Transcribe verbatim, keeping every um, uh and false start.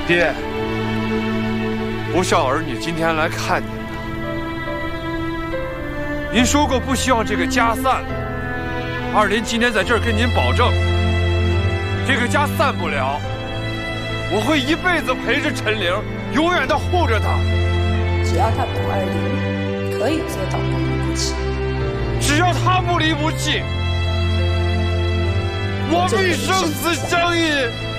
爹，不孝儿女今天来看您呢。您说过不希望这个家散，二林今天在这儿跟您保证，这个家散不了。我会一辈子陪着陈玲，永远的护着她。 只要他懂二林，可以做到不离不弃。 只要他不离不弃，我必生死相依。